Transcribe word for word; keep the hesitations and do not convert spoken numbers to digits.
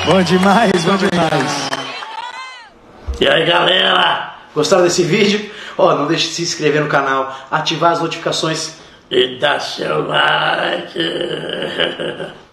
Bom demais, bom demais. E aí, galera? Gostaram desse vídeo? Ó, não deixe de se inscrever no canal, ativar as notificações e dar seu like.